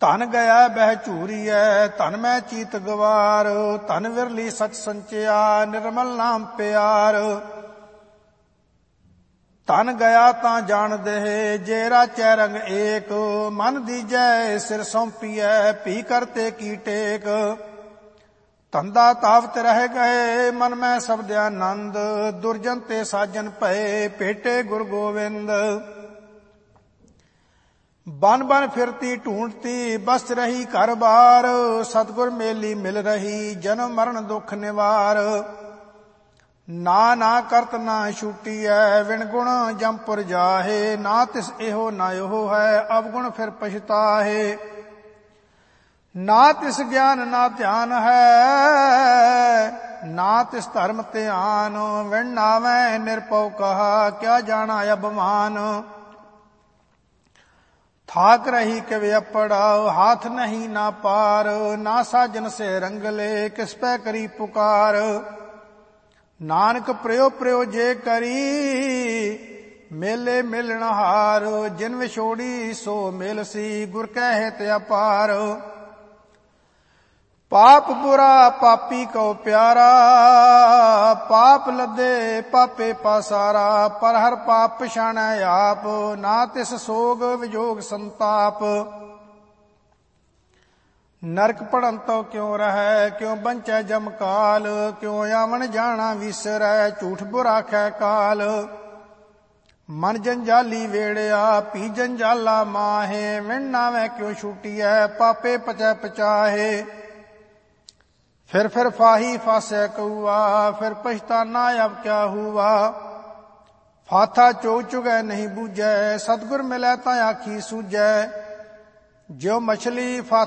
ਧਨ ਗਿਆ ਬਹਿ ਝੂਰੀਐ, ਧਨ ਮੈਂ ਚੀਤ ਗਵਾਰ, ਧਨ ਵਿਰਲੀ ਸਚ ਸੰਚਿਆ, ਨਿਰਮਲ ਨਾਮ ਪਿਆਰ। ਧਨ ਗਿਆ ਤਾਂ ਜਾਣ ਦੇ, ਜੇ ਰਾਚੈ ਰੰਗ ਏਕ, ਮਨ ਦੀਜੈ ਸਿਰ ਸੌਂਪੀਐ, ਭੀ ਕਰਤੇ ਕੀ ਟੇਕ। ਧੰਦਾ ਤਾਵਤ ਰਹਿ ਗਏ, ਮਨ ਮੈਂ ਸਬਦ ਆਨੰਦ, ਦੁਰਜਨ ਤੇ ਸਾਜਨ ਭਏ, ਭੇਟੇ ਗੁਰ ਗੋਵਿੰਦ। ਬਨ ਬਨ ਫਿਰਤੀ ਢੂੰਡਤੀ, ਬਸ ਰਹੀ ਘਰ ਬਾਰ, ਸਤਿਗੁਰ ਮੇਲੀ ਮਿਲ ਰਹੀ, ਜਨਮ ਮਰਨ ਦੁੱਖ ਨਿਵਾਰ। ਨਾ ਨਾ ਕਰਤ ਨਾ ਛੂਟੀਐ, ਵਿਣ ਗੁਣ ਜੰਪੁਰ ਜਾਹੇ, ਨਾ ਤਿਸ ਇਹੋ ਨਾ ਇਹੋ ਹੈ, ਅਵਗੁਣ ਫਿਰ ਪਛਤਾਹੇ। ਨਾ ਤਿਸ ਗਿਆਨ ਨਾ ਧਿਆਨ ਹੈ, ਨਾ ਤਿਸ ਧਰਮ ਧਿਆਨ, ਵਿਣ ਨਾਵੈ ਨਿਰਭਉ ਕਹਾ, ਕਿਆ ਜਾਣਾ ਅਭਿਮਾਨ। ਥਾਕ ਰਹੀ ਕਿਵ ਅਪੜਾ, ਹਾਥ ਨਹੀਂ ਨਾ ਪਾਰ, ਨਾ ਸਾਜਨ ਸੇ ਰੰਗਲੇ, ਕਿਸ ਪੈ ਕਰੀ ਪੁਕਾਰ। ਨਾਨਕ ਪ੍ਰਿਓ ਪ੍ਰਿਓ ਜੇ ਕਰੀ, ਮੇਲੇ ਮਿਲਣ ਹਾਰ, ਜਿਨ ਵਿਛੋੜੀ ਸੋ ਮਿਲ ਸੀ, ਗੁਰ ਕਹਿ ਤੇ ਅਪਾਰ। ਪਾਪ ਬੁਰਾ ਪਾਪੀ ਕਉ ਪਿਆਰਾ, ਪਾਪ ਲੱਦੇ ਪਾਪੇ ਪਾਸਾਰਾ, ਪਰ ਹਰ ਪਾਪ ਪਛਾਣੈ ਆਪ, ਨਾ ਤਿਸ ਸੋਗ ਵਿਜੋਗ ਸੰਤਾਪ। ਨਰਕ ਪੜਨ ਤੋ ਕਿਉ ਰਹੈ, ਕਿਉ ਬੰਚੈ ਜਮ ਕਾਲ, ਕਿਉ ਆਵਣ ਜਾਣਾ ਵਿਸਰੈ, ਝੂਠ ਬੁਰਾ ਖੈ ਕਾਲ। ਮਨ ਜੰਜਾਲੀ ਵੇੜਿਆ, ਪੀ ਜੰਜਾਲਾ ਮਾਹੇ, ਵਿਣ ਨਾਵੈ ਕਿਉ ਛੂਟੀਐ, ਪਾਪੇ ਪਚੈ ਪਚਾਹੇ। ਫਿਰ ਫਾਹੀ ਫਾਸੈ ਕਊਆ, ਫਿਰ ਪਛਤਾਨਾ ਅਬ ਕਿਆ ਹੁਆ। ਫਾਥਾ ਚੋ ਚੁਗੈ ਨਹੀਂ ਬੂਝੈ, ਸਤਿਗੁਰ ਮਿਲੈ ਤਾਂ ਆਖੀ ਸੂਝੈ। ਜਿਉ ਮਛਲੀ